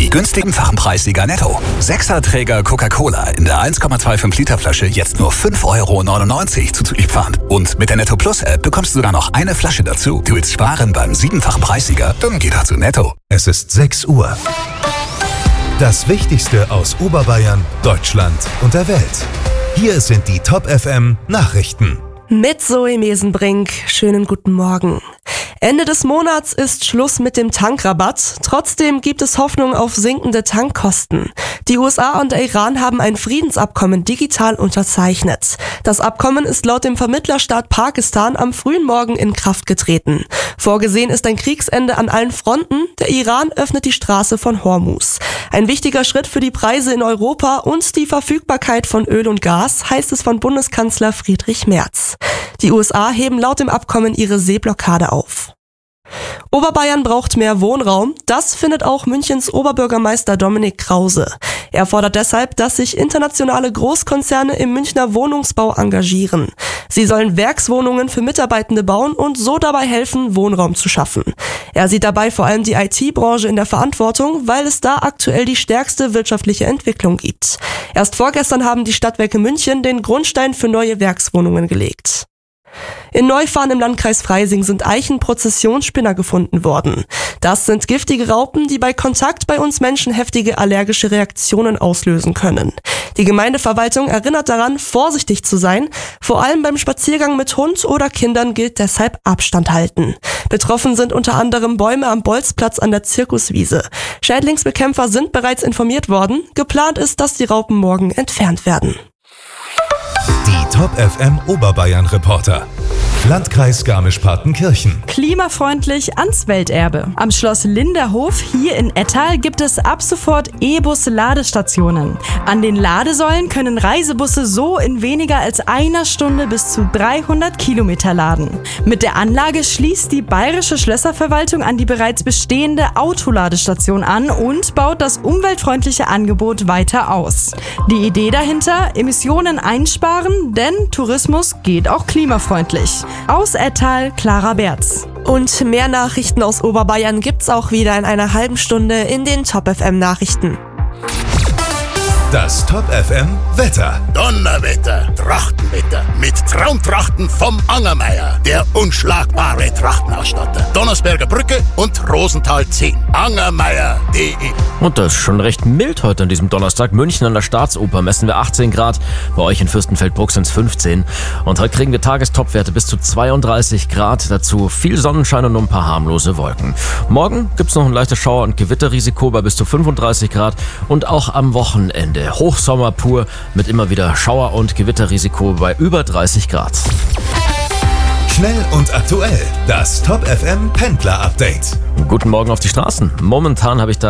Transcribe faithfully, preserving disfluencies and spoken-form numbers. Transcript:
Die günstigen Fachenpreissieger Netto. Sechser-Träger Coca-Cola in der eins Komma fünfundzwanzig Liter Flasche jetzt nur fünf Euro neunundneunzig zuzüglich Pfand. Und mit der Netto Plus App bekommst du sogar noch eine Flasche dazu. Du willst sparen beim siebenfachen Preissieger? Dann geh doch zu Netto. Es ist sechs Uhr. Das Wichtigste aus Oberbayern, Deutschland und der Welt. Hier sind die Top F M Nachrichten. Mit Zoe Mesenbrink. Schönen guten Morgen. Ende des Monats ist Schluss mit dem Tankrabatt. Trotzdem gibt es Hoffnung auf sinkende Tankkosten. Die U S A und der Iran haben ein Friedensabkommen digital unterzeichnet. Das Abkommen ist laut dem Vermittlerstaat Pakistan am frühen Morgen in Kraft getreten. Vorgesehen ist ein Kriegsende an allen Fronten. Der Iran öffnet die Straße von Hormuz. Ein wichtiger Schritt für die Preise in Europa und die Verfügbarkeit von Öl und Gas, heißt es von Bundeskanzler Friedrich Merz. Die U S A heben laut dem Abkommen ihre Seeblockade auf. Oberbayern braucht mehr Wohnraum. Das findet auch Münchens Oberbürgermeister Dominik Krause. Er fordert deshalb, dass sich internationale Großkonzerne im Münchner Wohnungsbau engagieren. Sie sollen Werkswohnungen für Mitarbeitende bauen und so dabei helfen, Wohnraum zu schaffen. Er sieht dabei vor allem die I T-Branche in der Verantwortung, weil es da aktuell die stärkste wirtschaftliche Entwicklung gibt. Erst vorgestern haben die Stadtwerke München den Grundstein für neue Werkswohnungen gelegt. In Neufahrn im Landkreis Freising sind Eichenprozessionsspinner gefunden worden. Das sind giftige Raupen, die bei Kontakt bei uns Menschen heftige allergische Reaktionen auslösen können. Die Gemeindeverwaltung erinnert daran, vorsichtig zu sein. Vor allem beim Spaziergang mit Hund oder Kindern gilt deshalb Abstand halten. Betroffen sind unter anderem Bäume am Bolzplatz an der Zirkuswiese. Schädlingsbekämpfer sind bereits informiert worden. Geplant ist, dass die Raupen morgen entfernt werden. Die Top F M Oberbayern Reporter. Landkreis Garmisch-Partenkirchen. Klimafreundlich ans Welterbe. Am Schloss Linderhof hier in Ettal gibt es ab sofort E-Bus-Ladestationen. An den Ladesäulen können Reisebusse so in weniger als einer Stunde bis zu dreihundert Kilometer laden. Mit der Anlage schließt die Bayerische Schlösserverwaltung an die bereits bestehende Autoladestation an und baut das umweltfreundliche Angebot weiter aus. Die Idee dahinter: Emissionen einsparen, denn Tourismus geht auch klimafreundlich. Aus Ettal, Clara Berz. Und mehr Nachrichten aus Oberbayern gibt's auch wieder in einer halben Stunde in den Top F M Nachrichten. Das Top F M Wetter. Donnerwetter, Trachtenwetter mit Traumtrachten vom Angermeier, der unschlagbare Trachtenausstatter. Donnersberger Brücke und Rosenthal zehn. Angermeier punkt de. Und das ist schon recht mild heute an diesem Donnerstag. München an der Staatsoper messen wir achtzehn Grad, bei euch in Fürstenfeldbruck sind es fünfzehn. Und heute kriegen wir Tagestopwerte bis zu zweiunddreißig Grad, dazu viel Sonnenschein und nur ein paar harmlose Wolken. Morgen gibt's noch ein leichtes Schauer- und Gewitterrisiko bei bis zu fünfunddreißig Grad und auch am Wochenende Hochsommer pur mit immer wieder Schauer- und Gewitterrisiko bei über dreißig Grad. Schnell und aktuell, das Top F M Pendler Update. Guten Morgen auf die Straßen. Momentan habe ich da